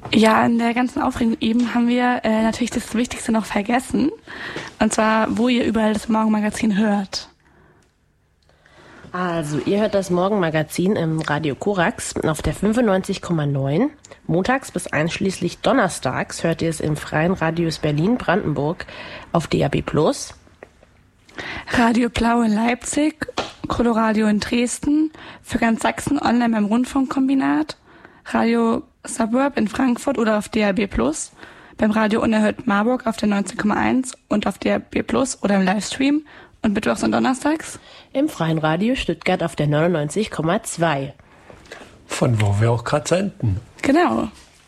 Ja, in der ganzen Aufregung eben haben wir natürlich das Wichtigste noch vergessen. Und zwar, wo ihr überall das Morgenmagazin hört. Also, ihr hört das Morgenmagazin im Radio Korax auf der 95,9. Montags bis einschließlich donnerstags hört ihr es im Freien Radius Berlin-Brandenburg auf DAB+. Radio Blau in Leipzig, Coloradio in Dresden, für ganz Sachsen online beim Rundfunkkombinat, Radio Suburb in Frankfurt oder auf DAB+, beim Radio Unerhört Marburg auf der 19,1 und auf DAB+ oder im Livestream und mittwochs und donnerstags im Freien Radio Stuttgart auf der 99,2. Von wo wir auch gerade senden. Genau.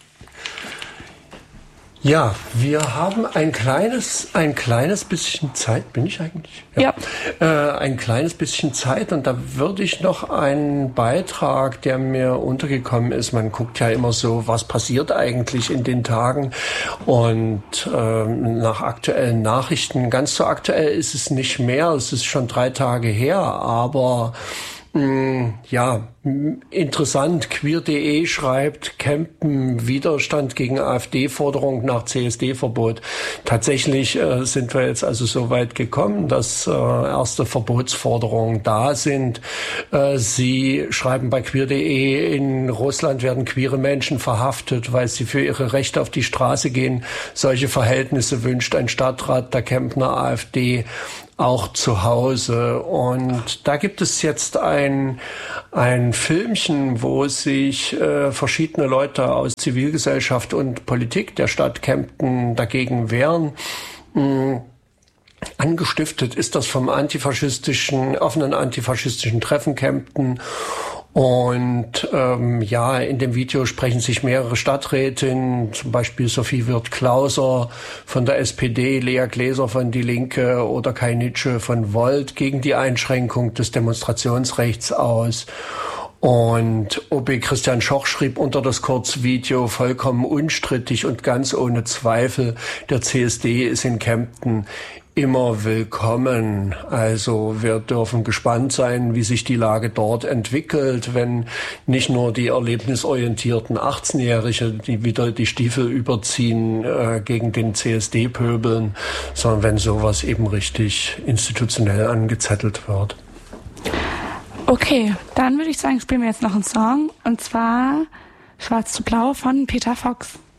Ja, wir haben ein kleines bisschen Zeit. Bin ich eigentlich? Ja. Ein kleines bisschen Zeit und da würde ich noch einen Beitrag, der mir untergekommen ist. Man guckt ja immer so, was passiert eigentlich in den Tagen und nach aktuellen Nachrichten. Ganz so aktuell ist es nicht mehr. Es ist schon 3 Tage her, aber ja, interessant. Queer.de schreibt, Kempen Widerstand gegen AfD-Forderung nach CSD-Verbot. Tatsächlich sind wir jetzt also so weit gekommen, dass erste Verbotsforderungen da sind. Sie schreiben bei Queer.de, in Russland werden queere Menschen verhaftet, weil sie für ihre Rechte auf die Straße gehen. Solche Verhältnisse wünscht ein Stadtrat der Kempner AfD auch zu Hause. Und da gibt es jetzt ein Filmchen, wo sich verschiedene Leute aus Zivilgesellschaft und Politik der Stadt Kempten dagegen wehren. Angestiftet ist das vom offenen antifaschistischen Treffen Kempten. Und ja, in dem Video sprechen sich mehrere Stadträtinnen, zum Beispiel Sophie Wirth-Klauser von der SPD, Lea Gläser von Die Linke oder Kai Nitsche von Volt gegen die Einschränkung des Demonstrationsrechts aus. Und OB Christian Schoch schrieb unter das Kurzvideo, vollkommen unstrittig und ganz ohne Zweifel, der CSD ist in Kempten immer willkommen. Also wir dürfen gespannt sein, wie sich die Lage dort entwickelt, wenn nicht nur die erlebnisorientierten 18-Jährigen, die wieder die Stiefel überziehen gegen den CSD pöbeln, sondern wenn sowas eben richtig institutionell angezettelt wird. Okay, dann würde ich sagen, spielen wir jetzt noch einen Song, und zwar Schwarz zu Blau von Peter Fox.